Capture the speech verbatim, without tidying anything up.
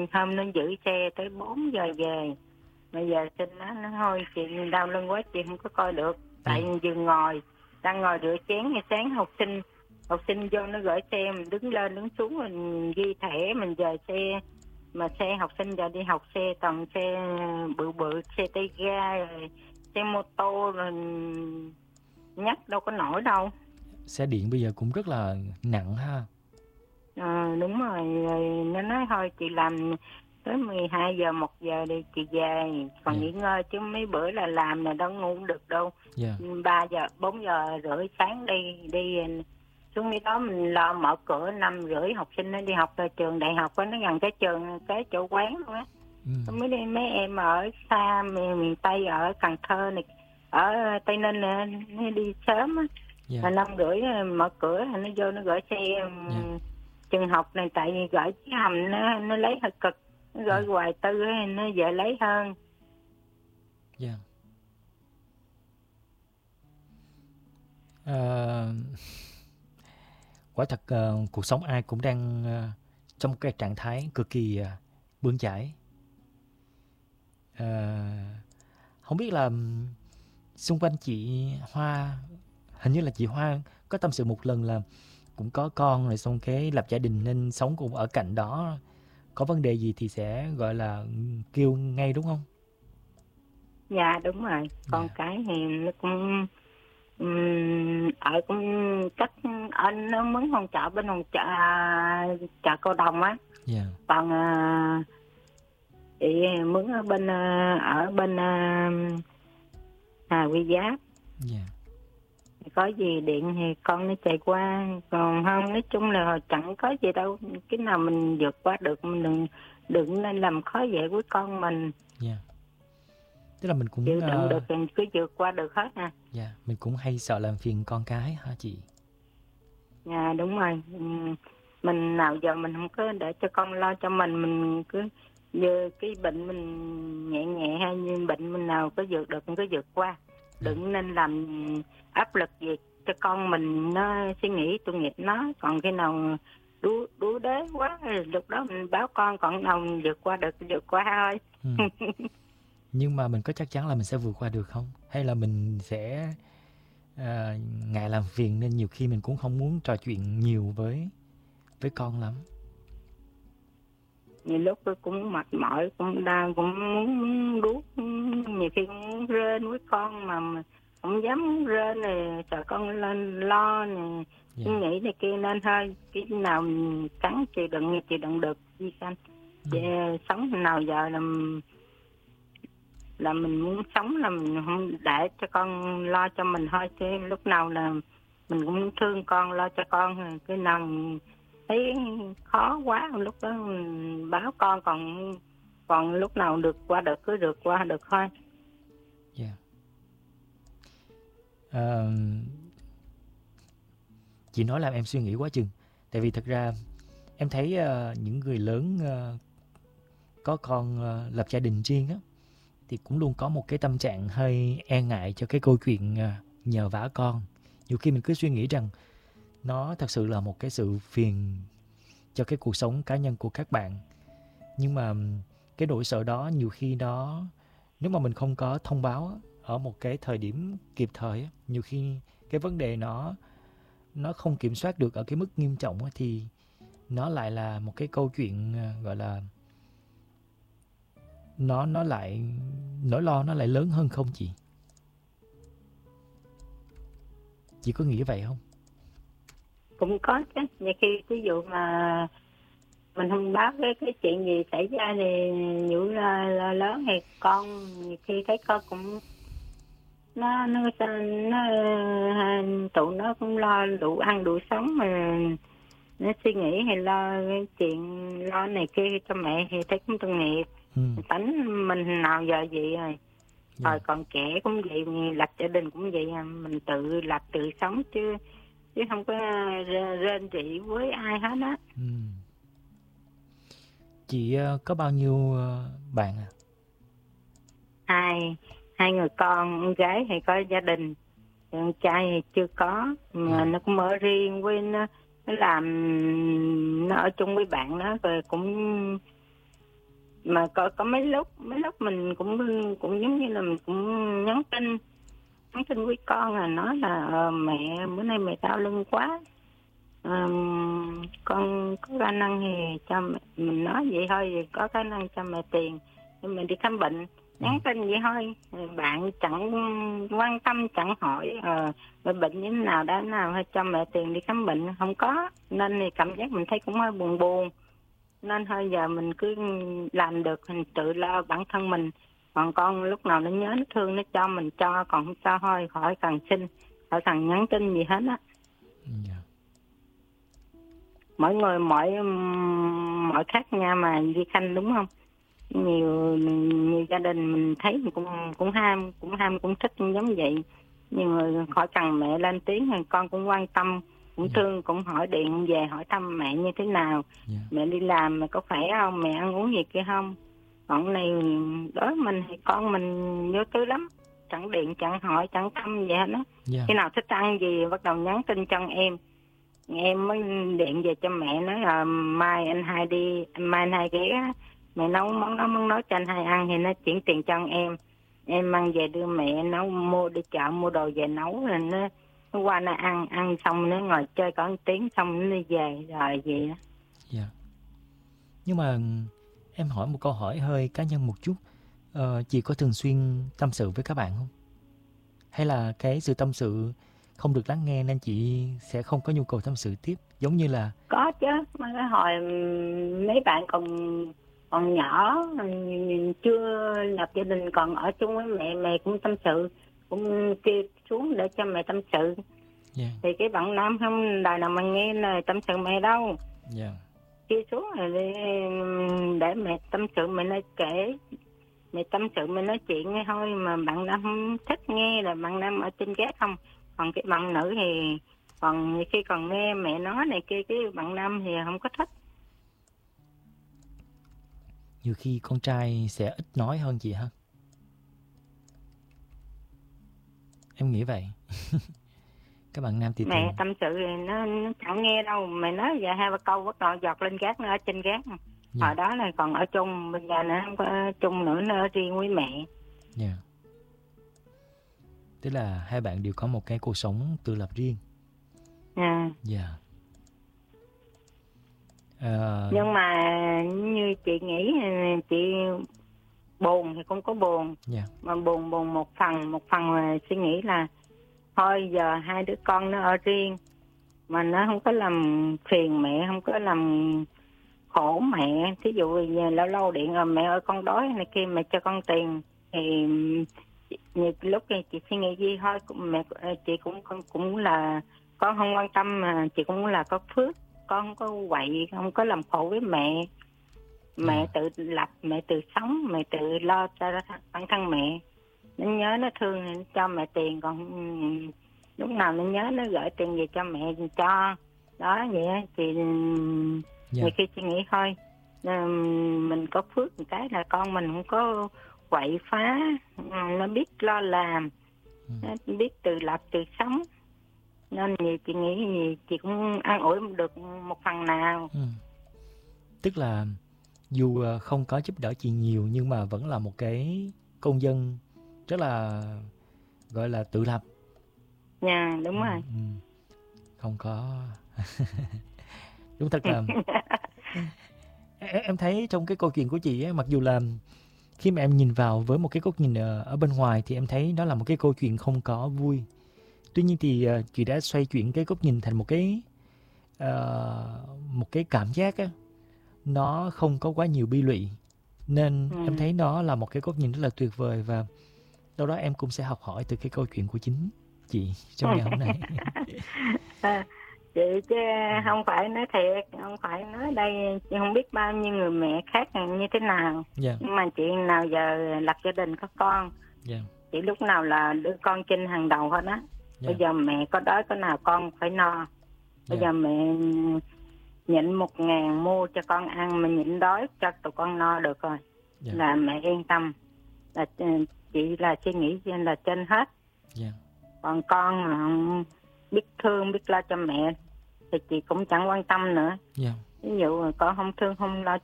hôm nó giữ xe tới bốn giờ về. Bây giờ xin nó, nó thôi chị đau lưng quá chị không có coi được. Tại Yeah. vừa ngồi, đang ngồi rửa chén, ngày sáng học sinh học sinh vô nó gửi xe, mình đứng lên đứng xuống mình ghi thẻ, mình dời xe. Mà xe học sinh giờ đi học xe toàn xe bự bự, xe tay ga rồi xe mô tô rồi nhắc đâu có nổi đâu. Xe điện bây giờ cũng rất là nặng ha. Ờ, đúng rồi, rồi nó nói thôi chị làm tới mười hai giờ một giờ đi chị về, còn Dạ. nghỉ ngơi chứ mấy bữa là làm là đâu ngủ được đâu. Dạ. Ba giờ bốn giờ rưỡi sáng đi đi xuống cái đó mình lo mở cửa, năm rưỡi học sinh nó đi học ở trường đại học á, nó gần cái trường cái chỗ quán luôn á. Ừ. Mấy đi mấy em ở xa miền, miền Tây ở Cần Thơ này, ở Tây Ninh nè, nó đi sớm á. Dạ. Là năm rưỡi mở cửa nó vô nó gửi xe. Dạ. Trường học này tại vì gửi cái hầm nó nó lấy hơi cực, nó gửi Yeah. hoài tư ấy, nó dễ lấy hơn. Dạ. Ờ, quả thật ờ, cuộc sống ai cũng đang ờ, trong một cái trạng thái cực kỳ ờ, bươn chải. Ờ, không biết là ừm, xung quanh chị Hoa, hình như là chị Hoa có tâm sự một lần là cũng có con rồi xong cái lập gia đình nên sống cùng ở cạnh đó, có vấn đề gì thì sẽ gọi là kêu ngay đúng không? Dạ đúng rồi, con Dạ. cái thì nó cũng um, ở cũng cách anh nó mướn phòng trọ bên phòng trọ chợ Cầu Đồng á. Dạ. Còn uh, chị mướn ở bên uh, ở bên uh, Hà Quy Giáp. Dạ. Có gì điện thì con nó chạy qua, còn không nói chung là chẳng có gì đâu, cái nào mình vượt qua được mình đừng đừng nên làm khó dễ với con mình. Dạ. Tức là mình cũng Chịu đựng ờ, được thì cứ vượt qua được hết nè. dạ, mình cũng hay sợ làm phiền con cái hả chị? Dạ đúng rồi. Ừ, mình nào giờ mình không có để cho con lo cho mình, mình cứ giờ cái bệnh mình nhẹ nhẹ hay như bệnh mình nào có vượt được mình cứ vượt qua. Đừng nên làm áp lực gì cho con mình, nó suy nghĩ tội nghiệp nó, còn khi nào đú đú đế quá lúc đó mình báo con, còn nào mình vượt qua được vượt qua thôi. Ừ. Nhưng mà mình có chắc chắn là mình sẽ vượt qua được không? Hay là mình sẽ à, ngại làm phiền nên nhiều khi mình cũng không muốn trò chuyện nhiều với với con lắm. Nhiều lúc tôi cũng mệt mỏi, cũng đang cũng muốn đuối, nhiều khi cũng muốn rên với con mà không dám rên này, sợ con lên lo này, Dạ. nghĩ này kia nên thôi cái nào mình cắn chịu đựng chịu đựng được gì xanh. Ừ. Sống nào giờ là là mình muốn sống là mình không để cho con lo cho mình thôi, chứ lúc nào là mình cũng thương con, lo cho con, cái nào mình thấy khó quá lúc đó mình báo con, còn còn lúc nào được qua được cứ được qua được thôi. Dạ. À, chị nói làm em suy nghĩ quá chừng. Tại vì thật ra em thấy uh, những người lớn uh, có con uh, lập gia đình riêng á, thì cũng luôn có một cái tâm trạng hơi e ngại cho cái câu chuyện uh, nhờ vả con. Nhiều khi mình cứ suy nghĩ rằng nó thật sự là một cái sự phiền cho cái cuộc sống cá nhân của các bạn. Nhưng mà cái nỗi sợ đó nhiều khi đó, nếu mà mình không có thông báo ở một cái thời điểm kịp thời, nhiều khi cái vấn đề nó nó không kiểm soát được ở cái mức nghiêm trọng thì nó lại là một cái câu chuyện gọi là nó nó lại nỗi lo nó lại lớn hơn không chị? Chị có nghĩ vậy không? Cũng có chứ, nhiều khi ví dụ mà mình không báo cái cái chuyện gì xảy ra thì nhiều là, là lớn thì con nhiều khi thấy con cũng nó nó nó, nó tụi nó cũng lo đủ ăn đủ sống mà nó suy nghĩ hay lo cái chuyện lo này kia cho mẹ thì thấy cũng tội nghiệp. Ừ. Tánh mình nào giờ vậy rồi. Dạ. Rồi còn trẻ cũng vậy, lập gia đình cũng vậy, mình tự lập tự sống chứ chứ không có rên rỉ với ai hết á. Ừ. Chị uh, có bao nhiêu uh, bạn à? Hai hai người con, con gái thì có gia đình, con trai thì chưa có, mà Ừ. nó cũng ở riêng với nó, nó làm nó ở chung với bạn nó rồi cũng mà có có mấy lúc mấy lúc mình cũng cũng giống như là mình cũng nhắn tin nhắn tin với con là nói là ờ, mẹ bữa nay mẹ đau lưng quá. Ờ, con có khả năng thì cho mẹ, mình nói vậy thôi, thì có khả năng cho mẹ tiền để mình đi khám bệnh, nhắn tin vậy thôi. Bạn chẳng quan tâm, chẳng hỏi ờ, mẹ bệnh như thế nào đã nào, hay cho mẹ tiền đi khám bệnh không có, nên thì cảm giác mình thấy cũng hơi buồn buồn. Nên thôi giờ mình cứ làm được thì tự lo bản thân mình, còn con lúc nào nó nhớ nó thương nó cho mình cho, còn không cho thôi khỏi cần xin, khỏi cần nhắn tin gì hết á. Dạ. Mỗi người mỗi mỗi khác nha mà Duy Khanh, đúng không? Nhiều nhiều gia đình mình thấy mình cũng cũng ham cũng ham cũng thích giống vậy. Nhiều người khỏi cần mẹ lên tiếng thì con cũng quan tâm, cũng Dạ. thương, cũng hỏi điện về hỏi thăm mẹ như thế nào, Dạ. mẹ đi làm mẹ có khỏe không, mẹ ăn uống gì kia không. Còn này đối với mình thì con mình vô tư lắm, chẳng điện chẳng hỏi chẳng thăm gì hết á. Dạ. Khi nào thích ăn gì bắt đầu nhắn tin cho em em mới điện về cho mẹ, nói là mai anh hai đi, mai anh hai ghé, mẹ nấu món đó món đó cho anh hai ăn, thì nó chuyển tiền cho em em mang về đưa mẹ nấu, mua đi chợ mua đồ về nấu, rồi nó, nó qua nó ăn ăn xong nó ngồi chơi có một tiếng xong nó đi về rồi vậy đó. Dạ. Nhưng mà em hỏi một câu hỏi hơi cá nhân một chút, ờ, chị có thường xuyên tâm sự với các bạn không? Hay là cái sự tâm sự không được lắng nghe nên chị sẽ không có nhu cầu tâm sự tiếp, giống như là Có chứ, mà cái hồi mấy bạn còn còn nhỏ, chưa lập gia đình, còn ở chung với mẹ, mẹ cũng tâm sự, cũng kêu xuống để cho mẹ tâm sự. dạ. Thì cái bạn nam không đài nào mà nghe lời tâm sự mẹ đâu, Dạ. kêu xuống rồi để, để mẹ tâm sự, mẹ nói kể, mẹ tâm sự mẹ nói chuyện nghe thôi, mà bạn nam không thích nghe, là bạn nam ở trên gác không. Còn cái bạn nữ thì còn khi còn nghe mẹ nói này kia, cái bạn nam thì không có thích. Nhiều khi con trai sẽ ít nói hơn chị ha. Em nghĩ vậy. Các bạn nam thì Mẹ thường tâm sự thì nó, nó chẳng nghe đâu, mẹ nói giờ hai ba câu bắt đầu giọt lên gác, nó ở trên gác. Dạ. Hồi đó là còn ở chung, bây giờ nó không có ở chung nữa, nó ở riêng với mẹ. Dạ. Tức là hai bạn đều có một cái cuộc sống tự lập riêng. À. Dạ. Ờ, Nhưng mà như chị nghĩ, chị buồn thì cũng có buồn, dạ. mà buồn buồn một phần, một phần là suy nghĩ là thôi giờ hai đứa con nó ở riêng, mà nó không có làm phiền mẹ, không có làm khổ mẹ. Thí dụ giờ lâu lâu điện rồi mẹ ơi con đói này kia, mẹ cho con tiền, thì nhiều lúc thì chị suy nghĩ gì thôi, mẹ chị cũng cũng, cũng là con không quan tâm, mà chị cũng là có phước, con không có quậy, không có làm khổ với mẹ. Mẹ Yeah. tự lập, mẹ tự sống, mẹ tự lo cho bản thân mẹ. Nó nhớ nó thương nó cho mẹ tiền, còn lúc nào nó nhớ nó gửi tiền về cho mẹ cho. Đó vậy á, thì Dạ. nhiều khi chị nghĩ thôi, mình có phước một cái là con mình không có quậy phá, nó biết lo làm, Ừ. nó biết tự lập tự sống, nên nhiều chị nghĩ gì chị cũng an ủi được một phần nào. Ừ. Tức là dù ờ, không có giúp đỡ chị nhiều nhưng mà vẫn là một cái công dân rất là gọi là tự lập. Dạ đúng Ừ, rồi. ừ. Không có đúng thật là em em thấy trong cái câu chuyện của chị ấy, mặc dù là khi mà em nhìn vào với một cái góc nhìn ở, ở bên ngoài thì em thấy đó là một cái câu chuyện không có vui. Tuy nhiên thì uh, chị đã xoay chuyển cái góc nhìn thành một cái uh, một cái cảm giác á, nó không có quá nhiều bi lụy, nên Ừ. em thấy đó là một cái góc nhìn rất là tuyệt vời, và đâu đó em cũng sẽ học hỏi từ cái câu chuyện của chính chị trong ngày hôm nay. À, chị chứ không phải nói thiệt, không phải nói đây, chị không biết bao nhiêu người mẹ khác như thế nào. Dạ. Nhưng mà chị nào giờ lập gia đình có con, Dạ. chị lúc nào là đứa con trên hàng đầu hết á. Dạ. Bây giờ mẹ có đói có nào con phải no. Bây Dạ. giờ mẹ nhịn một ngàn mua cho con ăn, mà nhịn đói cho tụi con no được rồi, Dạ. là mẹ yên tâm. Là chị là suy nghĩ là trên hết. Dạ. Còn con biết thương biết lo cho mẹ thì chị cũng chẳng quan tâm nữa. Dạ. Ví dụ con không thương không lo